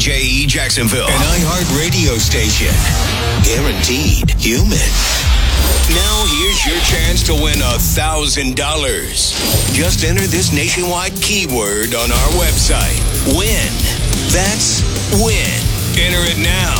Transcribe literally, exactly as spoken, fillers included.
J E Jacksonville, an iHeart radio station. Guaranteed human. Now here's your chance to win a thousand dollars. Just enter this nationwide keyword on our website. Win. That's win. Enter it now